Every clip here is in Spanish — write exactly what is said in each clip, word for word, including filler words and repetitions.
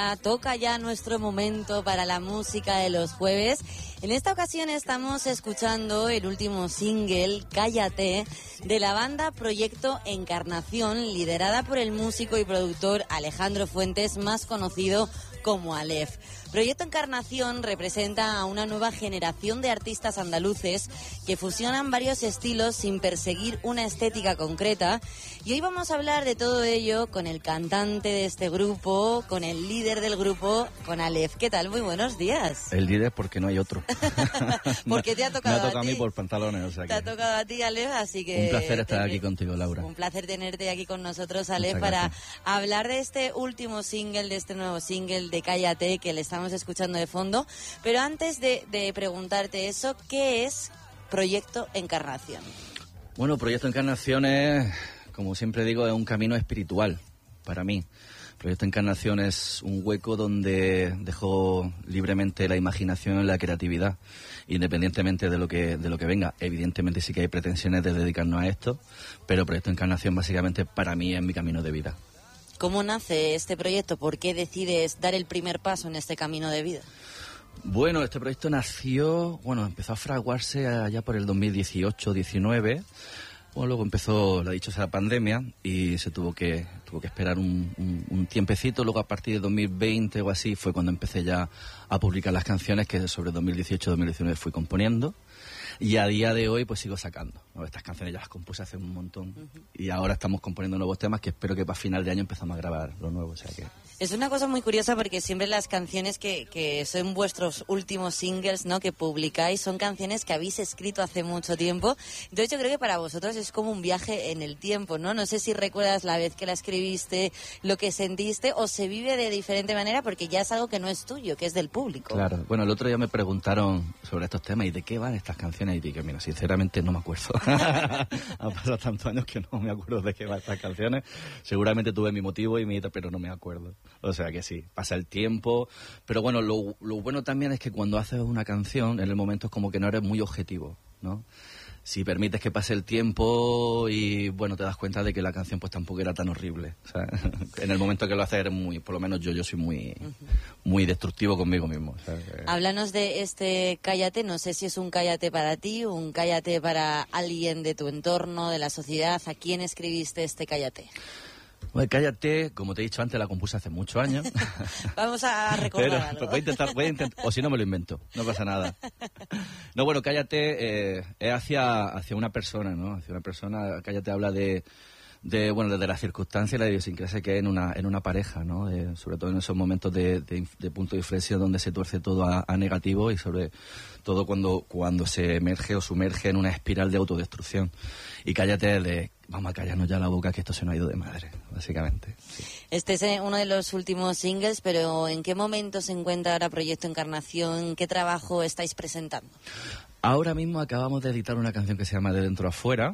Toca ya nuestro momento para la música de los jueves. En esta ocasión estamos escuchando el último single, Cállate, de la banda Proyecto Encarnación, liderada por el músico y productor Alejandro Fuentes, más conocido como Aleph. Proyecto Encarnación representa a una nueva generación de artistas andaluces que fusionan varios estilos sin perseguir una estética concreta. Y hoy vamos a hablar de todo ello con el cantante de este grupo, con el líder del grupo, con Aleph. ¿Qué tal? Muy buenos días. El líder porque no hay otro. Porque te ha tocado, Me ha tocado a, a mí por pantalones. O sea te que... ha tocado a ti, Aleph, así que... Un placer estar aquí contigo, Laura. Un placer tenerte aquí con nosotros, Aleph, para hablar de este último single, de este nuevo single de Cállate, que le estamos escuchando de fondo. Pero antes de, de preguntarte eso, ¿qué es Proyecto Encarnación? Bueno, Proyecto Encarnación es, como siempre digo, es un camino espiritual para mí. Proyecto Encarnación es un hueco donde dejo libremente la imaginación y la creatividad, independientemente de lo que de lo que venga. Evidentemente sí que hay pretensiones de dedicarnos a esto, pero Proyecto Encarnación básicamente para mí es mi camino de vida. ¿Cómo nace este proyecto? ¿Por qué decides dar el primer paso en este camino de vida? Bueno, este proyecto nació, bueno, empezó a fraguarse allá por el dos mil dieciocho diecinueve. Bueno, luego empezó la dichosa pandemia y se tuvo que tuvo que esperar un, un, un tiempecito. Luego a partir de dos mil veinte o así fue cuando empecé ya a publicar las canciones que sobre dos mil dieciocho dos mil diecinueve fui componiendo. Y a día de hoy pues sigo sacando, ¿no? Estas canciones ya las compuse hace un montón. Uh-huh. Y ahora estamos componiendo nuevos temas que espero que para final de año empezamos a grabar lo nuevo. O sea que... Es una cosa muy curiosa porque siempre las canciones que, que son vuestros últimos singles, ¿no?, que publicáis, son canciones que habéis escrito hace mucho tiempo. Entonces yo creo que para vosotros es como un viaje en el tiempo, ¿no? No sé si recuerdas la vez que la escribiste, lo que sentiste, o se vive de diferente manera porque ya es algo que no es tuyo, que es del público. Claro. Bueno, el otro día me preguntaron sobre estos temas y de qué van estas canciones y dije, mira, sinceramente no me acuerdo. Han pasado tantos años que no me acuerdo de qué van estas canciones. Seguramente tuve mi motivo y mi, pero no me acuerdo. O sea que sí, pasa el tiempo. Pero bueno, lo, lo bueno también es que cuando haces una canción, en el momento es como que no eres muy objetivo, ¿no? Si permites que pase el tiempo y, bueno, te das cuenta de que la canción pues tampoco era tan horrible. O sea, en el momento que lo haces eres muy, por lo menos yo, yo soy muy, uh-huh. muy destructivo conmigo mismo. O sea, que... Háblanos de este Cállate, no sé si es un Cállate para ti, un Cállate para alguien de tu entorno, de la sociedad. ¿A quién escribiste este Cállate? Bueno, Cállate, como te he dicho antes, la compuse hace muchos años. Vamos a recordar Pero, algo. Pues voy a intentar, voy a intentar, o si no me lo invento, no pasa nada. No, bueno, Cállate eh, es hacia, hacia una persona, ¿no? Hacia una persona, Cállate habla de, de bueno, de las circunstancias y la idiosincrasia que hay en una, en una pareja, ¿no? Eh, sobre todo en esos momentos de, de, de punto de inflexión donde se tuerce todo a, a negativo y sobre todo cuando, cuando se emerge o sumerge en una espiral de autodestrucción. Y Cállate es de... Vamos a callarnos ya la boca que esto se nos ha ido de madre, básicamente. Sí. Este es uno de los últimos singles, pero ¿en qué momento se encuentra ahora Proyecto Encarnación? ¿Qué trabajo estáis presentando? Ahora mismo acabamos de editar una canción que se llama De Dentro a Fuera,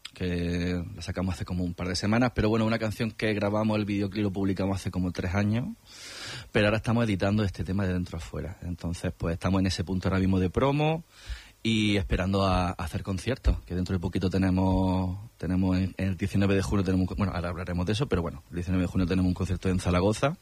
que la sacamos hace como un par de semanas, pero bueno, una canción que grabamos, el videoclip lo publicamos hace como tres años, pero ahora estamos editando este tema De Dentro a Fuera. Entonces, pues estamos en ese punto ahora mismo de promo y esperando a, a hacer conciertos, que dentro de poquito tenemos tenemos en, en el diecinueve de junio tenemos, bueno, ahora hablaremos de eso, pero bueno, el diecinueve de junio tenemos un concierto en Zaragoza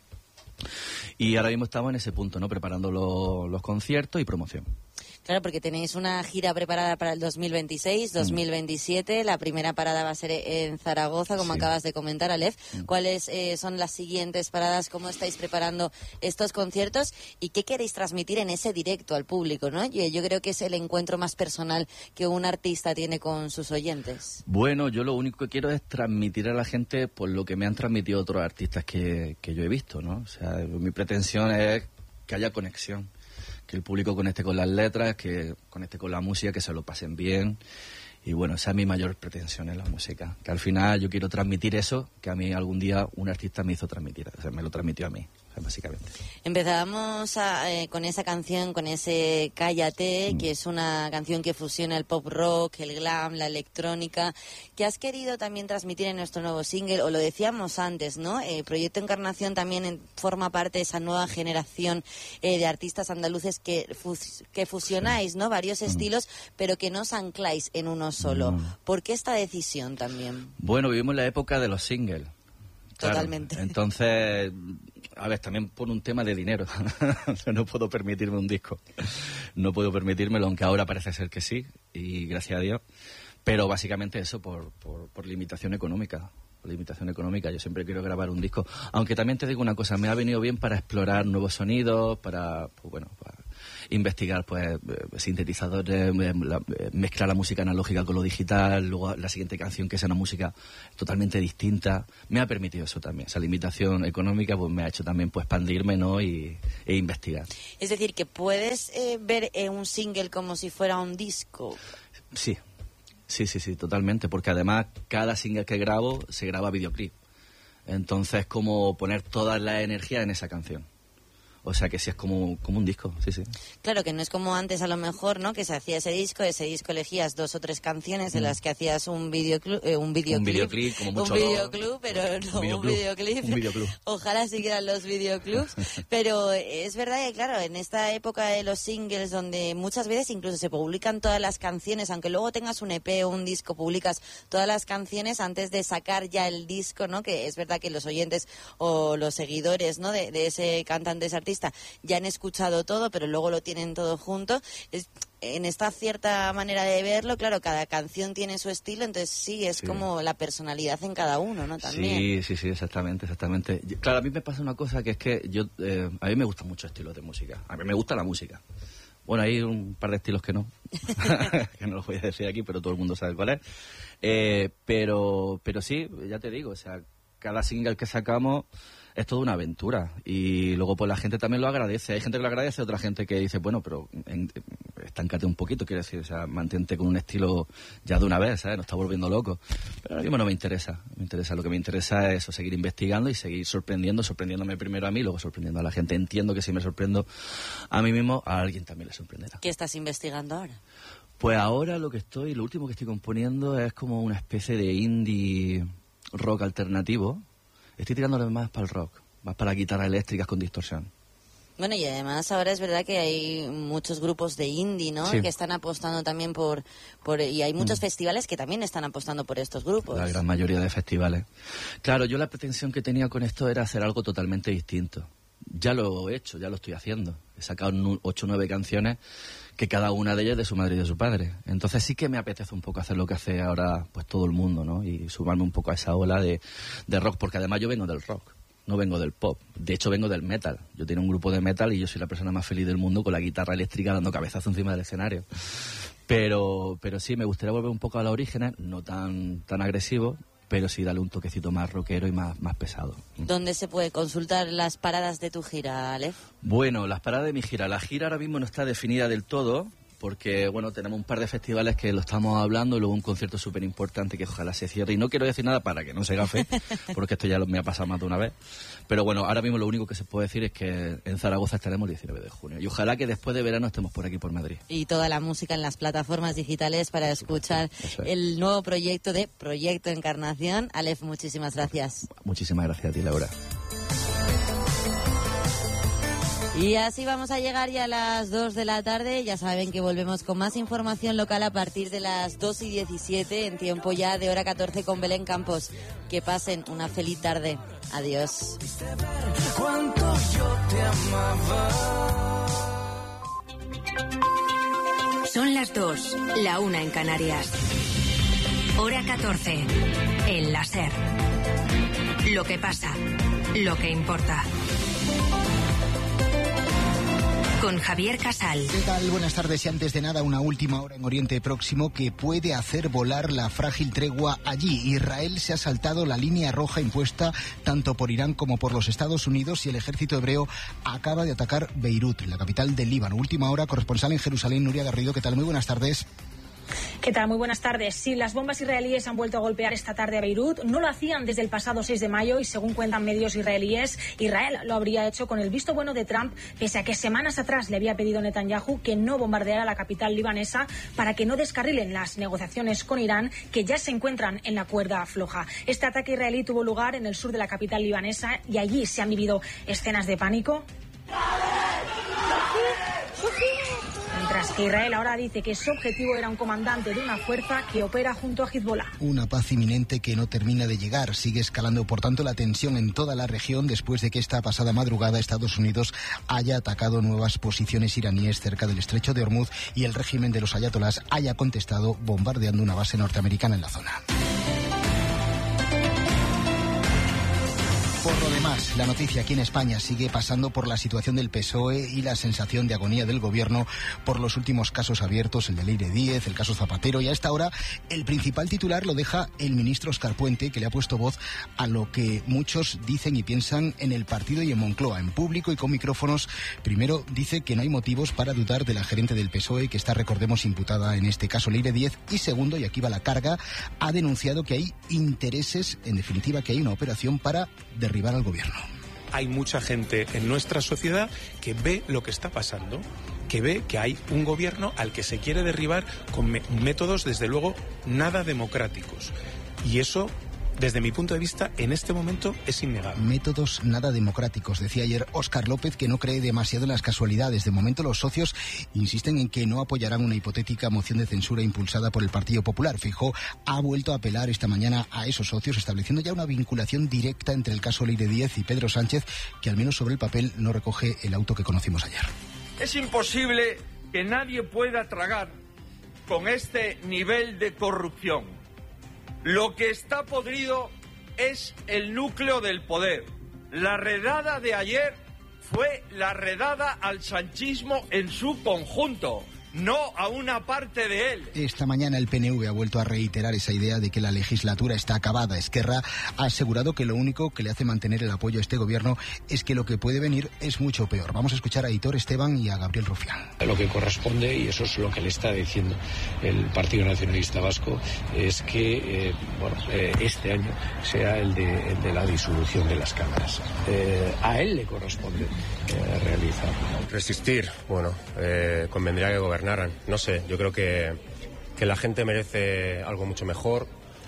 y ahora mismo estamos en ese punto, ¿no?, preparando los, los conciertos y promoción. Claro, porque tenéis una gira preparada para el dos mil veintiséis, dos mil veintisiete. Mm. La primera parada va a ser en Zaragoza, como sí. acabas de comentar, Aleph. Mm. ¿Cuáles eh, son las siguientes paradas? ¿Cómo estáis preparando estos conciertos? ¿Y qué queréis transmitir en ese directo al público, no? Yo, yo creo que es el encuentro más personal que un artista tiene con sus oyentes. Bueno, yo lo único que quiero es transmitir a la gente por lo que me han transmitido otros artistas que, que yo he visto, ¿no? O sea, mi pretensión es que haya conexión. Que el público conecte con las letras, que conecte con la música, que se lo pasen bien. Y bueno, esa es mi mayor pretensión en la música. Que al final yo quiero transmitir eso que a mí algún día un artista me hizo transmitir. O sea, me lo transmitió a mí, o sea, básicamente. Empezábamos a, eh, con esa canción, con ese Cállate, mm. que es una canción que fusiona el pop rock, el glam, la electrónica, que has querido también transmitir en nuestro nuevo single, o lo decíamos antes, ¿no? Eh, Proyecto Encarnación también en, forma parte de esa nueva generación eh, de artistas andaluces que, fus, que fusionáis, sí. ¿no? Varios mm. estilos, pero que no os ancláis en uno solo. Mm. ¿Por qué esta decisión también? Bueno, vivimos la época de los singles. totalmente. Claro. Entonces, a ver, también por un tema de dinero. No puedo permitirme un disco. No puedo permitírmelo, aunque ahora parece ser que sí, y gracias a Dios. Pero básicamente eso por, por, por limitación económica. Por limitación económica. Yo siempre quiero grabar un disco. Aunque también te digo una cosa, me ha venido bien para explorar nuevos sonidos, para, pues bueno, para investigar pues sintetizadores, la, mezclar la música analógica con lo digital, luego la siguiente canción que sea una música totalmente distinta. Me ha permitido eso también. Esa limitación económica pues me ha hecho también pues expandirme, ¿no? y, e investigar. Es decir, que puedes eh, ver eh, un single como si fuera un disco. Sí. Sí, sí, sí, totalmente, porque además cada single que grabo se graba videoclip. Entonces es como poner toda la energía en esa canción. O sea que sí es como, como un disco, sí, sí. Claro, que no es como antes a lo mejor, ¿no? Que se hacía ese disco, ese disco elegías dos o tres canciones en mm. las que hacías un videoclip, eh, un videoclip, un videoclip, como mucho un videoclub, pero no un videoclub, un videoclip. Un videoclub. Ojalá siguieran los videoclubs, pero es verdad que claro, en esta época de los singles donde muchas veces incluso se publican todas las canciones, aunque luego tengas un E P o un disco, publicas todas las canciones antes de sacar ya el disco, ¿no? Que es verdad que los oyentes o los seguidores, ¿no? De, de ese cantante, ese artista, ya han escuchado todo, pero luego lo tienen todo junto. Es, en esta cierta manera de verlo, claro, cada canción tiene su estilo, entonces sí, es sí. como la personalidad en cada uno, ¿no? También. Sí, sí, sí, exactamente, exactamente. Claro, a mí me pasa una cosa que es que yo, eh, a mí me gustan muchos estilos de música. A mí me gusta la música. Bueno, hay un par de estilos que no, que no los voy a decir aquí, pero todo el mundo sabe cuál es. Eh, pero, pero sí, ya te digo, o sea, cada single que sacamos es toda una aventura y luego pues la gente también lo agradece. Hay gente que lo agradece, otra gente que dice, bueno, pero en, estancate un poquito, quiero decir, o sea, mantente con un estilo ya de una vez, ¿sabes? No está volviendo loco. Pero ahora mismo no me interesa, me interesa. Lo que me interesa es eso, seguir investigando y seguir sorprendiendo, sorprendiéndome primero a mí, luego sorprendiendo a la gente. Entiendo que si me sorprendo a mí mismo, a alguien también le sorprenderá. ¿Qué estás investigando ahora? Pues ahora lo que estoy, lo último que estoy componiendo es como una especie de indie rock alternativo. Estoy tirándole más para el rock, más para guitarras eléctricas con distorsión. Bueno, y además ahora es verdad que hay muchos grupos de indie, ¿no? Sí. Que están apostando también por, por... Y hay muchos mm. festivales que también están apostando por estos grupos. La gran mayoría de festivales. Claro, yo la pretensión que tenía con esto era hacer algo totalmente distinto. Ya lo he hecho, ya lo estoy haciendo. He sacado ocho o nueve canciones que cada una de ellas es de su madre y de su padre. Entonces sí que me apetece un poco hacer lo que hace ahora pues todo el mundo, ¿no? Y sumarme un poco a esa ola de, de rock, porque además yo vengo del rock, no vengo del pop. De hecho vengo del metal. Yo tengo un grupo de metal y yo soy la persona más feliz del mundo con la guitarra eléctrica dando cabezazo encima del escenario. Pero, pero sí, me gustaría volver un poco a los orígenes, no tan, tan agresivo, pero sí darle un toquecito más rockero y más, más pesado. ¿Dónde se puede consultar las paradas de tu gira, Aleph? Bueno, las paradas de mi gira. La gira ahora mismo no está definida del todo, porque, bueno, tenemos un par de festivales que lo estamos hablando y luego un concierto súper importante que ojalá se cierre. Y no quiero decir nada para que no se gafe, porque esto ya me ha pasado más de una vez. Pero bueno, ahora mismo lo único que se puede decir es que en Zaragoza estaremos el diecinueve de junio. Y ojalá que después de verano estemos por aquí, por Madrid. Y toda la música en las plataformas digitales para escuchar es. el nuevo proyecto de Proyecto Encarnación. Aleph, muchísimas gracias. Muchísimas gracias a ti, Laura. Y así vamos a llegar ya a las dos de la tarde. Ya saben que volvemos con más información local a partir de las dos y diecisiete, en tiempo ya de hora catorce con Belén Campos. Que pasen una feliz tarde. Adiós. Cuánto yo te amaba. Son las dos, la una en Canarias. Hora catorce, en la SER. Lo que pasa, lo que importa. Con Javier Casal. ¿Qué tal? Buenas tardes. Y antes de nada, una última hora en Oriente Próximo que puede hacer volar la frágil tregua allí. Israel se ha saltado la línea roja impuesta tanto por Irán como por los Estados Unidos y el ejército hebreo acaba de atacar Beirut, la capital del Líbano. Última hora, corresponsal en Jerusalén, Nuria Garrido. ¿Qué tal? Muy buenas tardes. ¿Qué tal? Muy buenas tardes. Sí, las bombas israelíes han vuelto a golpear esta tarde a Beirut. No lo hacían desde el pasado seis de mayo y, según cuentan medios israelíes, Israel lo habría hecho con el visto bueno de Trump, pese a que semanas atrás le había pedido Netanyahu que no bombardeara la capital libanesa para que no descarrilen las negociaciones con Irán, que ya se encuentran en la cuerda floja. Este ataque israelí tuvo lugar en el sur de la capital libanesa y allí se han vivido escenas de pánico. mientras que Israel ahora dice que su objetivo era un comandante de una fuerza que opera junto a Hezbollah. Una paz inminente que no termina de llegar. Sigue escalando, por tanto, la tensión en toda la región después de que esta pasada madrugada Estados Unidos haya atacado nuevas posiciones iraníes cerca del estrecho de Hormuz y el régimen de los ayatolás haya contestado bombardeando una base norteamericana en la zona. Por lo demás, la noticia aquí en España sigue pasando por la situación del P S O E y la sensación de agonía del gobierno por los últimos casos abiertos, el de Leire Díez, el caso Zapatero, y a esta hora el principal titular lo deja el ministro Óscar Puente, que le ha puesto voz a lo que muchos dicen y piensan en el partido y en Moncloa, en público y con micrófonos. Primero, dice que no hay motivos para dudar de la gerente del P S O E, que está, recordemos, imputada en este caso Leire Díez, y segundo, y aquí va la carga, ha denunciado que hay intereses, en definitiva, que hay una operación para derribar al gobierno. Hay mucha gente en nuestra sociedad que ve lo que está pasando, que ve que hay un gobierno al que se quiere derribar con me- métodos, desde luego, nada democráticos. Y eso, desde mi punto de vista, en este momento es innegable. Métodos nada democráticos, decía ayer Óscar López, que no cree demasiado en las casualidades. De momento los socios insisten en que no apoyarán una hipotética moción de censura impulsada por el Partido Popular. Feijóo ha vuelto a apelar esta mañana a esos socios, estableciendo ya una vinculación directa entre el caso Leire Díez y Pedro Sánchez, que al menos sobre el papel no recoge el auto que conocimos ayer. Es imposible que nadie pueda tragar con este nivel de corrupción. Lo que está podrido es el núcleo del poder. La redada de ayer fue la redada al sanchismo en su conjunto, no a una parte de él. Esta mañana el P N V ha vuelto a reiterar esa idea de que la legislatura está acabada. Esquerra ha asegurado que lo único que le hace mantener el apoyo a este gobierno es que lo que puede venir es mucho peor. Vamos a escuchar a Aitor Esteban y a Gabriel Rufián. Lo que corresponde, y eso es lo que le está diciendo el Partido Nacionalista Vasco, es que eh, bueno, eh, este año sea el de, el de la disolución de las cámaras. Eh, a él le corresponde eh, realizar. Resistir, bueno, eh, convendría que gobernaran. No sé, yo creo que, que la gente merece algo mucho mejor.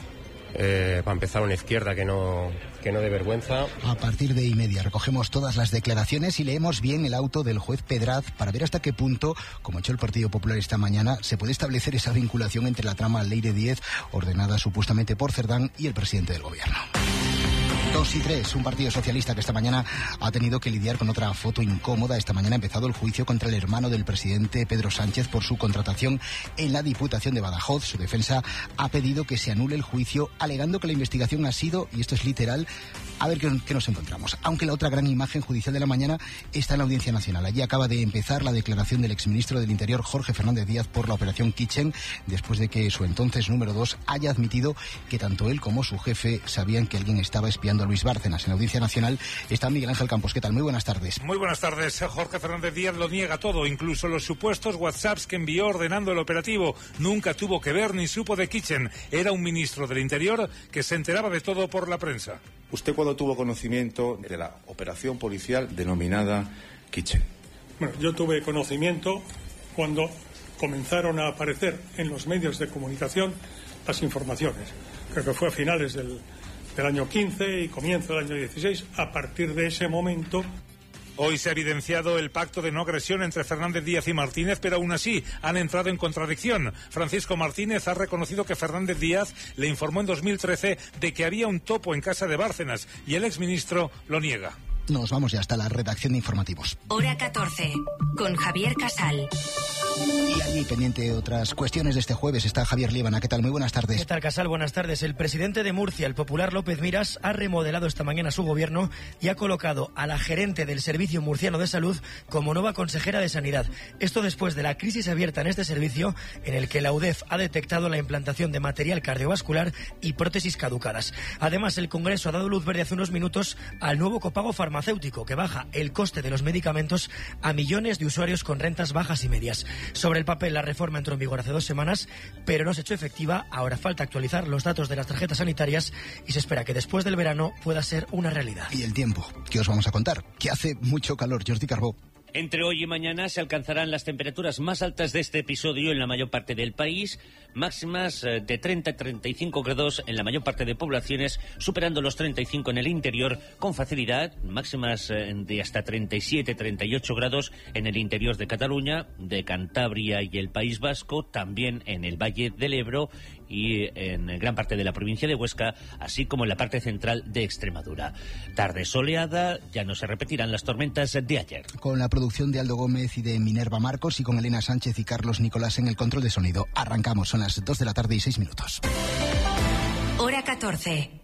Eh, para empezar, una izquierda que no, que no dé vergüenza. A partir de y media recogemos todas las declaraciones y leemos bien el auto del juez Pedraz para ver hasta qué punto, como ha hecho el Partido Popular esta mañana, se puede establecer esa vinculación entre la trama Leire Díez, ordenada supuestamente por Cerdán, y el presidente del gobierno. Dos y tres, un partido socialista que esta mañana ha tenido que lidiar con otra foto incómoda. Esta mañana ha empezado el juicio contra el hermano del presidente, Pedro Sánchez, por su contratación en la Diputación de Badajoz. Su defensa ha pedido que se anule el juicio, alegando que la investigación ha sido, y esto es literal, a ver qué, qué nos encontramos. Aunque la otra gran imagen judicial de la mañana está en la Audiencia Nacional. Allí acaba de empezar la declaración del exministro del Interior, Jorge Fernández Díaz, por la operación Kitchen, después de que su entonces número dos haya admitido que tanto él como su jefe sabían que alguien estaba espiando a Luis Bárcenas. En la Audiencia Nacional está Miguel Ángel Campos. ¿Qué tal? Muy buenas tardes. Muy buenas tardes. Jorge Fernández Díaz lo niega todo, incluso los supuestos WhatsApps que envió ordenando el operativo. Nunca tuvo que ver ni supo de Kitchen. Era un ministro del Interior que se enteraba de todo por la prensa. ¿Usted cuándo tuvo conocimiento de la operación policial denominada Kitchen? Bueno, yo tuve conocimiento cuando comenzaron a aparecer en los medios de comunicación las informaciones. Creo que fue a finales del, del año quince y comienzo del año dieciséis. A partir de ese momento... Hoy se ha evidenciado el pacto de no agresión entre Fernández Díaz y Martínez, pero aún así han entrado en contradicción. Francisco Martínez ha reconocido que Fernández Díaz le informó en dos mil trece de que había un topo en casa de Bárcenas y el exministro lo niega. Nos vamos ya hasta la redacción de informativos. Hora catorce, con Javier Casal. Y allí, pendiente de otras cuestiones de este jueves, está Javier Líbana. ¿Qué tal? Muy buenas tardes. ¿Qué tal, Casal? Buenas tardes. El presidente de Murcia, el popular López Miras, ha remodelado esta mañana su gobierno y ha colocado a la gerente del Servicio Murciano de Salud como nueva consejera de Sanidad. Esto después de la crisis abierta en este servicio, en el que la U D E F ha detectado la implantación de material cardiovascular y prótesis caducadas. Además, el Congreso ha dado luz verde hace unos minutos al nuevo copago farmacéutico, que baja el coste de los medicamentos a millones de usuarios con rentas bajas y medias. Sobre el papel, la reforma entró en vigor hace dos semanas, pero no se ha hecho efectiva. Ahora falta actualizar los datos de las tarjetas sanitarias y se espera que después del verano pueda ser una realidad. Y el tiempo, ¿qué os vamos a contar? Que hace mucho calor, Jordi Carbó. Entre hoy y mañana se alcanzarán las temperaturas más altas de este episodio en la mayor parte del país, máximas de treinta a treinta y cinco grados en la mayor parte de poblaciones, superando los treinta y cinco en el interior con facilidad, máximas de hasta treinta y siete a treinta y ocho grados en el interior de Cataluña, de Cantabria y el País Vasco, también en el Valle del Ebro y en gran parte de la provincia de Huesca, así como en la parte central de Extremadura. Tarde soleada, ya no se repetirán las tormentas de ayer. Con la producción de Aldo Gómez y de Minerva Marcos y con Elena Sánchez y Carlos Nicolás en el control de sonido. Arrancamos, son las dos de la tarde y seis minutos. Hora catorce.